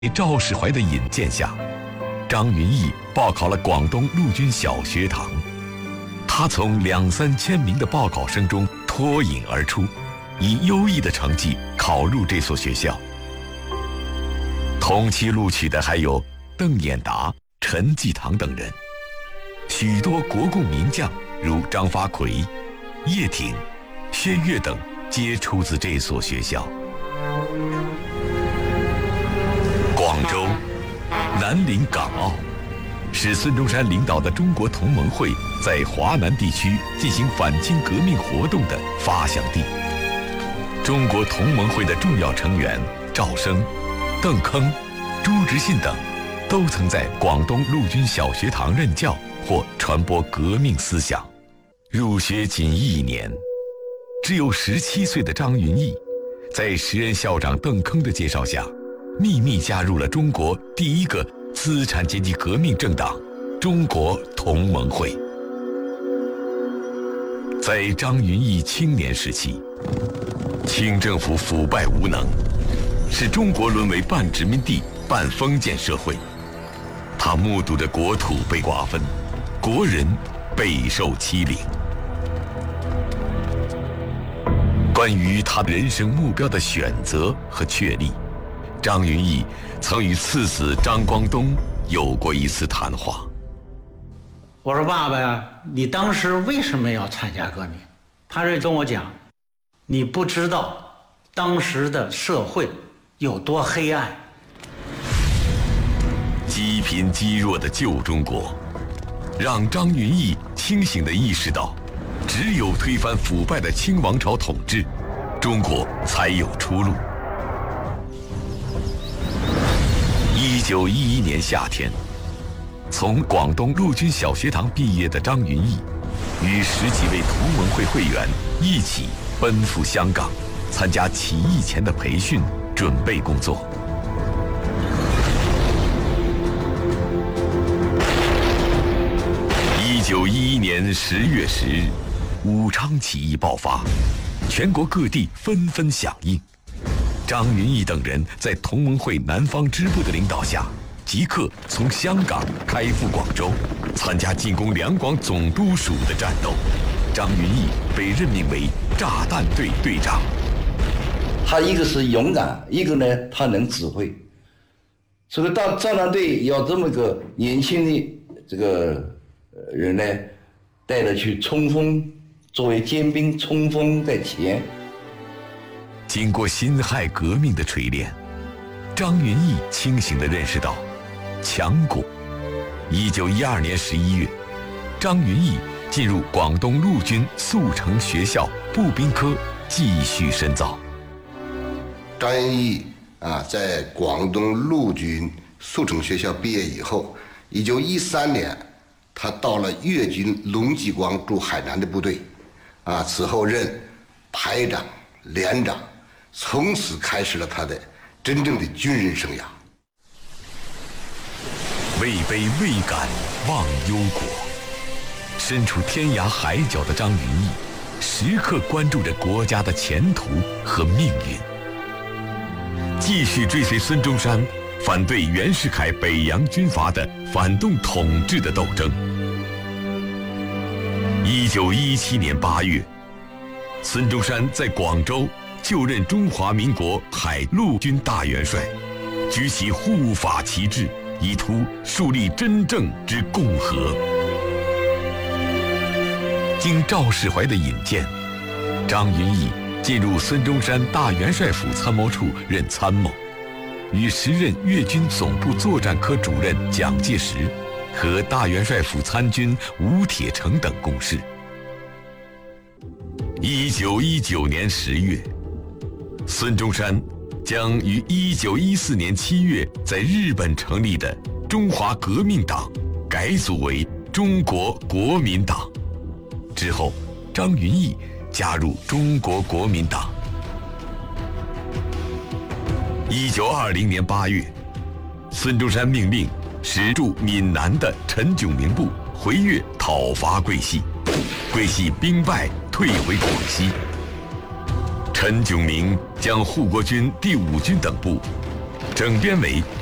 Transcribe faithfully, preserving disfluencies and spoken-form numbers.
赵世怀的引荐下，张云逸报考了广东陆军小学堂。他从两三千名的报考生中脱颖而出，以优异的成绩考入这所学校。同期录取的还有邓演达、陈济棠等人，许多国共名将如张发奎、叶挺、薛岳等皆出自这所学校。广州、南宁、港澳是孙中山领导的中国同盟会在华南地区进行反清革命活动的发祥地。中国同盟会的重要成员赵升、邓铿、朱执信等都曾在广东陆军小学堂任教或传播革命思想。入学仅一年，只有十七岁的张云逸，在时任校长邓铿的介绍下，秘密加入了中国第一个资产阶级革命政党中国同盟会。在张云逸青年时期，清政府腐败无能，使中国沦为半殖民地半封建社会。他目睹着国土被瓜分，国人备受欺凌。关于他人生目标的选择和确立，张云逸曾与次子张光东有过一次谈话。 我说爸爸呀，你当时为什么要参加革命？他就跟我讲，你不知道当时的社会有多黑暗。 积贫积弱的旧中国，让张云逸清醒地意识到，只有推翻腐败的清王朝统治，中国才有出路。一九一一年夏天，从广东陆军小学堂毕业的张云逸，与十几位同盟会会员一起奔赴香港，参加起义前的培训准备工作。一九一一年十月十日，武昌起义爆发，全国各地纷纷响应。张云逸等人在同盟会南方支部的领导下，即刻从香港开赴广州，参加进攻两广总督署的战斗。张云逸被任命为炸弹队队长。 他一个是勇敢，一个呢他能指挥。这个大炸弹队要这么个年轻的这个人呢，带着去冲锋，作为尖兵冲锋在前。 经过辛亥革命的锤炼，张云逸清醒地认识到强国。一九一二年十一月，张云逸进入广东陆军速成学校步兵科继续深造。 张云逸啊，在广东陆军速成学校毕业以后，一九一三年，他到了粤军龙继光驻海南的部队，啊，此后任排长、连长。从此开始了他的真正的军人生涯。 位卑未敢忘忧国，身处天涯海角的张云逸，时刻关注着国家的前途和命运，继续追随孙中山，反对袁世凯北洋军阀的反动统治的斗争。一九一七年八月，孙中山在广州就任中华民国海陆军大元帅，举起护法旗帜，以图树立真正之共和。经赵世怀的引荐，张云逸进入孙中山大元帅府参谋处任参谋，与时任粤军总部作战科主任蒋介石和大元帅府参军吴铁城等共事。一九一九年十月，孙中山将于一九一四年七月在日本成立的中华革命党改组为中国国民党。之后，张云逸加入中国国民党。一九二零年八月，孙中山命令使驻闽南的陈炯明部回粤讨伐桂系，桂系兵败退回广西。陈炯明将护国军第五军等部整编为